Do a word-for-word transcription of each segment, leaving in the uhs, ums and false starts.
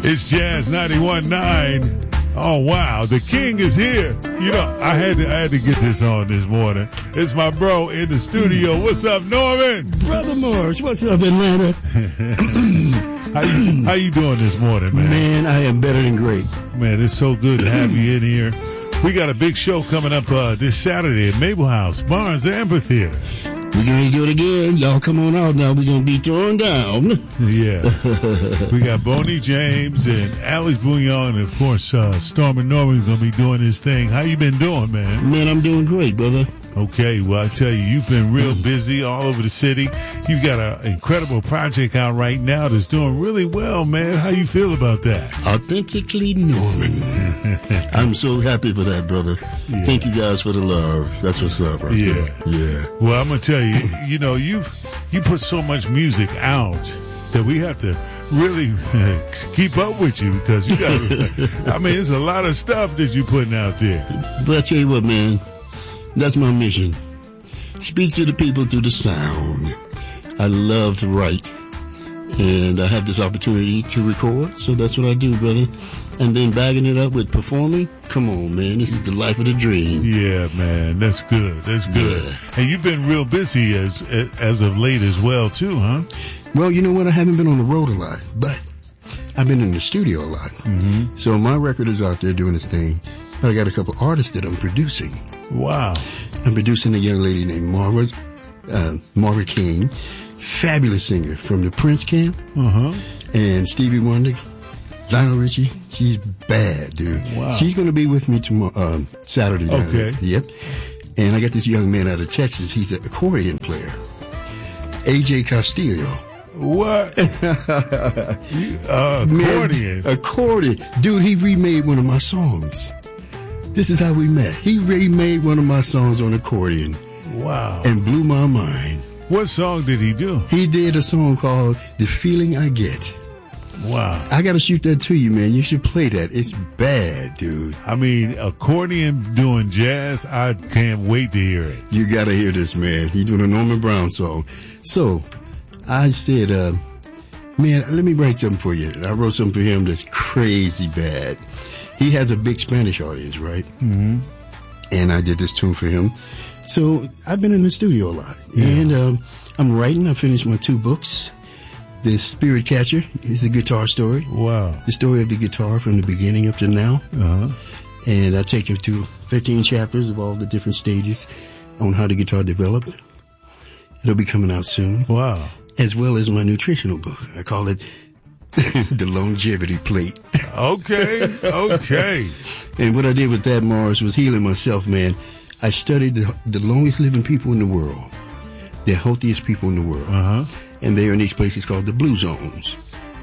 It's Jazz ninety-one point nine. Oh, wow. The king is here. You know, I had to I had to get this on this morning. It's my bro in the studio. What's up, Norman? Brother Morris, what's up, Atlanta? how, you, how you doing this morning, man? Man, I am better than great. Man, it's so good to have you in here. We got a big show coming up uh, this Saturday at Maple House, Barnes Amphitheater. We're going to do it again. Y'all come on out now. We're going to be throwing down. Yeah. We got Boney James and Alex Bouillon, and, of course, uh, Stormin' Norman's going to be doing his thing. How you been doing, man? Man, I'm doing great, brother. Okay, well, I tell you, you've been real busy all over the city. You've got an incredible project out right now that's doing really well, man. How you feel about that? Authentically Norman. I'm so happy for that, brother. Yeah. Thank you guys for the love. That's what's up right yeah. there. Yeah. Well, I'm going to tell you, you know, you you put so much music out that we have to really keep up with you because you got, I mean, it's a lot of stuff that you're putting out there. But I tell you what, man. That's my mission. Speak to the people through the sound. I love to write. And I have this opportunity to record, so that's what I do, brother. And then bagging it up with performing, come on, man. This is the life of the dream. Yeah, man. That's good. That's good. Yeah. And you've been real busy as as of late as well, too, huh? Well, you know what? I haven't been on the road a lot, but I've been in the studio a lot. Mm-hmm. So my record is out there doing its thing. But I got a couple artists that I'm producing. Wow. I'm producing a young lady named Marva, uh, Marva King, fabulous singer from the Prince camp. Uh-huh. And Stevie Wonder, Lionel Richie. She's bad, dude. Wow. She's going to be with me tomorrow, um, Saturday night. Okay. Yep. And I got this young man out of Texas. He's an accordion player. A J Castillo. What? uh, accordion. Man, accordion. Dude, he remade one of my songs. This is how we met. He remade one of my songs on accordion. Wow. And blew my mind. What song did he do? He did a song called The Feeling I Get. Wow. I got to shoot that to you, man. You should play that. It's bad, dude. I mean, accordion doing jazz, I can't wait to hear it. You got to hear this, man. He's doing a Norman Brown song. So, I said, uh, man, let me write something for you. And I wrote something for him that's crazy bad. He has a big Spanish audience, right? Mm-hmm. And I did this tune for him. So I've been in the studio a lot. Yeah. And um, I'm writing. I finished my two books. The Spirit Catcher is a guitar story. Wow. The story of the guitar from the beginning up to now. Uh-huh. And I take you through fifteen chapters of all the different stages on how the guitar developed. It'll be coming out soon. Wow. As well as my nutritional book. I call it The Longevity Plate. Okay, okay. And what I did with that, Morris, was healing myself, man. I studied the, the longest living people in the world, the healthiest people in the world. Uh-huh. And they're in these places called the Blue Zones.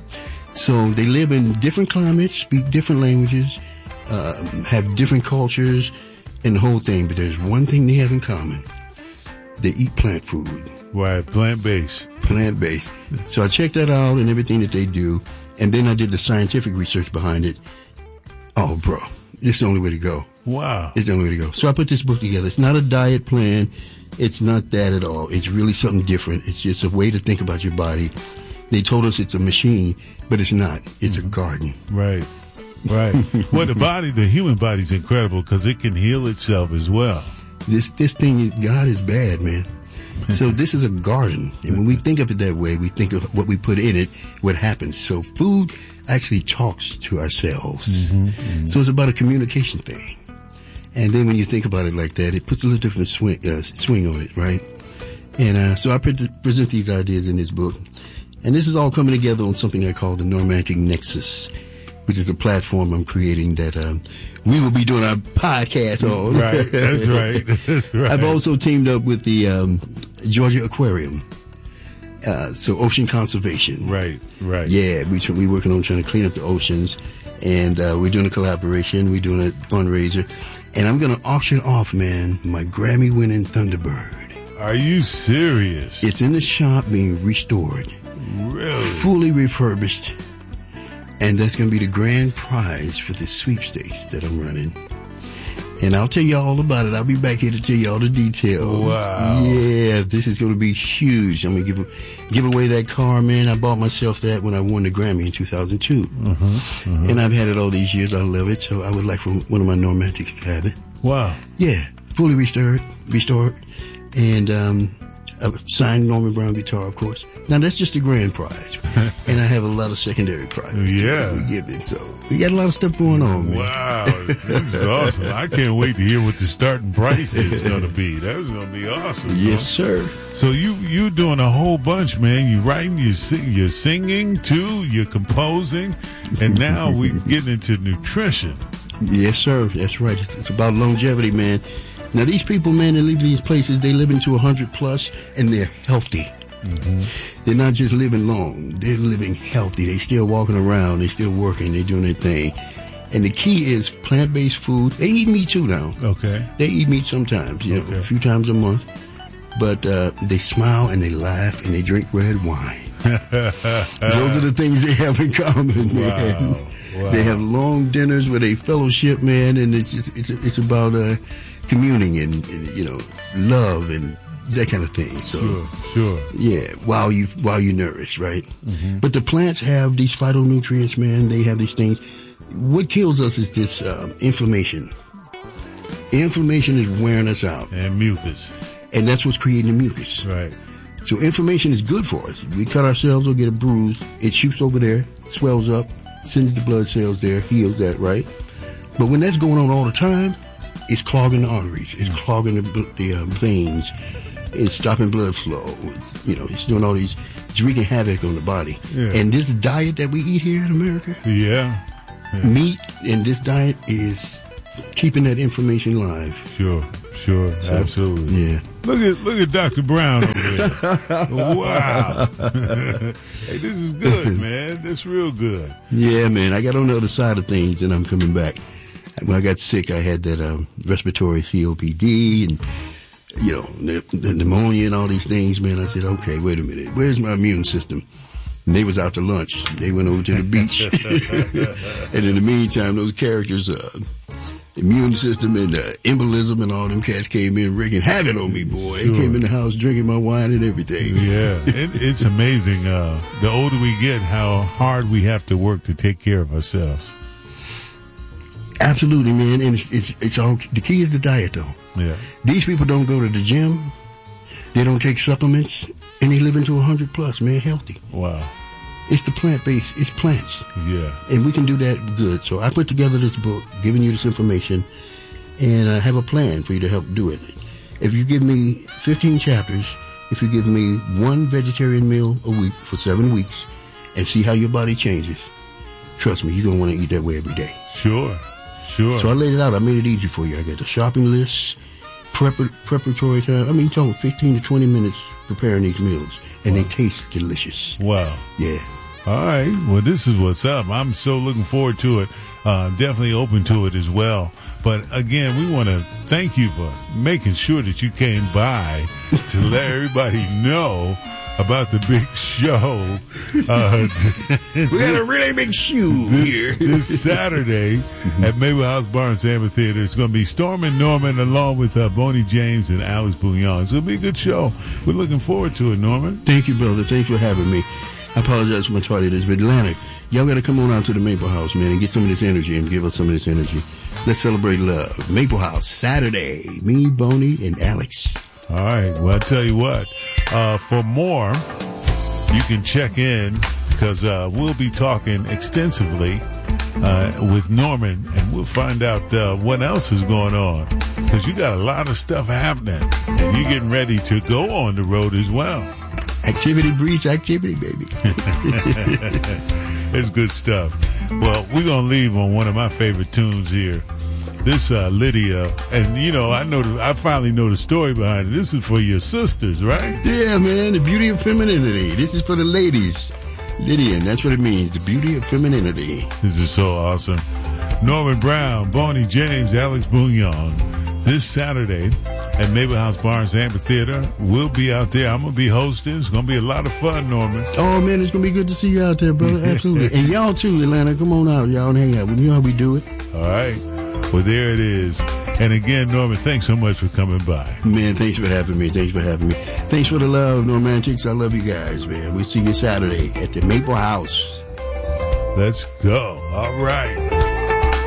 So they live in different climates, speak different languages, uh, have different cultures, and the whole thing. But there's one thing they have in common. They eat plant food. Right, plant-based. Plant-based. So I checked that out and everything that they do. And then I did the scientific research behind it. Oh, bro, it's the only way to go. Wow. It's the only way to go. So I put this book together. It's not a diet plan. It's not that at all. It's really something different. It's just a way to think about your body. They told us it's a machine, but it's not. It's mm-hmm. a garden. Right, right. Well, the body, the human body's incredible because it can heal itself as well. This this thing is, God is bad, man. So this is a garden. And when we think of it that way, we think of what we put in it, what happens. So food actually talks to ourselves. Mm-hmm, mm-hmm. So it's about a communication thing. And then when you think about it like that, it puts a little different swing, uh, swing on it, right? And uh, so I pre- present these ideas in this book. And this is all coming together on something I call the Normantic Nexus, which is a platform I'm creating that um, we will be doing our podcast on. Right, that's right. That's right. I've also teamed up with the um, Georgia Aquarium. Uh, so ocean conservation. Right, right. Yeah, we we working on trying to clean up the oceans, and uh, we're doing a collaboration. We're doing a fundraiser, and I'm going to auction off, man, my Grammy-winning Thunderbird. Are you serious? It's in the shop being restored. Really? Fully refurbished. And that's going to be the grand prize for the sweepstakes that I'm running. And I'll tell you all about it. I'll be back here to tell you all the details. Wow. Yeah, this is going to be huge. I'm going to give give away that car, man. I bought myself that when I won the Grammy in two thousand two. Mm-hmm, mm-hmm. And I've had it all these years. I love it. So I would like for one of my Normantics to have it. Wow. Yeah, fully restored, restored. And um, a signed Norman Brown guitar, of course. Now, that's just the grand prize. And I have a lot of secondary prizes yeah. we give it. So we got a lot of stuff going on, man. Wow. This is awesome. I can't wait to hear what the starting price is going to be. That's going to be awesome. Yes, huh? sir. So you you doing a whole bunch, man. You writing, you sing, you're singing too, you're composing, and now we're getting into nutrition. Yes, sir. That's right. It's, it's about longevity, man. Now, these people, man, that live in these places, they live into one hundred plus, and they're healthy. Mm-hmm. They're not just living long. They're living healthy. They still walking around. They still working. They're doing their thing. And the key is plant-based food. They eat meat, too, now. Okay. They eat meat sometimes, you okay. know, a few times a month. But uh, they smile, and they laugh, and they drink red wine. Those are the things they have in common, man. Wow. Wow. They have long dinners where they fellowship, man, and it's just, it's it's about uh, communing and, and you know love and that kind of thing. So sure, sure. Yeah, while you while you nourish, right? Mm-hmm. But the plants have these phytonutrients, man. They have these things. What kills us is this um, inflammation. Inflammation is wearing us out, and mucus, and that's what's creating the mucus. Right. So inflammation is good for us. We cut ourselves or get a bruise, it shoots over there, swells up, sends the blood cells there, heals that, right? But when that's going on all the time, it's clogging the arteries, it's clogging the, the uh, veins, it's stopping blood flow. It's, you know, it's doing all these, it's wreaking havoc on the body. Yeah. And this diet that we eat here in America, yeah. yeah, meat and this diet is keeping that inflammation alive. Sure, sure, so, absolutely. Yeah. Look at look at Doctor Brown over there. Wow. Hey, this is good, man. This real good. Yeah, man. I got on the other side of things, and I'm coming back. When I got sick, I had that um, respiratory C O P D and, you know, the, the pneumonia and all these things, man. I said, okay, wait a minute. Where's my immune system? And they was out to lunch. They went over to the beach. And in the meantime, those characters, uh, immune system and uh, embolism and all them cats came in wreaking havoc on me, boy. They sure. came in the house drinking my wine and everything. Yeah, it, it's amazing. Uh, the older we get, how hard we have to work to take care of ourselves. Absolutely, man. And it's, it's, it's all, the key is the diet, though. Yeah. These people don't go to the gym. They don't take supplements. And they live into one hundred plus, man, healthy. Wow. It's the plant-based, it's plants. Yeah. And we can do that good. So I put together this book, giving you this information, and I have a plan for you to help do it. If you give me fifteen chapters, if you give me one vegetarian meal a week for seven weeks, and see how your body changes, trust me, you're going to want to eat that way every day. Sure, sure. So I laid it out. I made it easy for you. I got the shopping list, prepar- preparatory time. I mean, talking fifteen to twenty minutes preparing these meals, and wow. they taste delicious. Wow. Yeah. All right. Well, this is what's up. I'm so looking forward to it. Uh, definitely open to it as well. But again, we want to thank you for making sure that you came by to let everybody know about the big show. Uh, we got a really big shoe this, here. This Saturday at Maple House Barnes Amphitheater. It's going to be Stormin' Norman along with uh, Boney James and Alex Bouillon. It's going to be a good show. We're looking forward to it, Norman. Thank you, brother. Thanks for having me. I apologize for my tardy this, but Atlantic, y'all got to come on out to the Maple House, man, and get some of this energy and give us some of this energy. Let's celebrate love. Maple House, Saturday. Me, Boney, and Alex. All right. Well, I tell you what, uh, for more, you can check in because uh, we'll be talking extensively uh, with Norman, and we'll find out uh, what else is going on because you got a lot of stuff happening, and you're getting ready to go on the road as well. Activity breeds activity, baby. It's good stuff. Well, we're going to leave on one of my favorite tunes here. This uh, Lydia, and you know, I know, the, I finally know the story behind it. This is for your sisters, right? Yeah, man, the beauty of femininity. This is for the ladies. Lydian, that's what it means, the beauty of femininity. This is so awesome. Norman Brown, Boney James, Alex Bouillon. This Saturday at Maple House Barnes Amphitheater. We'll be out there. I'm going to be hosting. It's going to be a lot of fun, Norman. Oh, man, it's going to be good to see you out there, brother. Absolutely. And y'all, too, Atlanta. Come on out, y'all, and hang out. You know how we do it. All right. Well, there it is. And again, Norman, thanks so much for coming by. Man, thanks for having me. Thanks for having me. Thanks for the love, Normantics. I love you guys, man. We'll see you Saturday at the Maple House. Let's go. All right.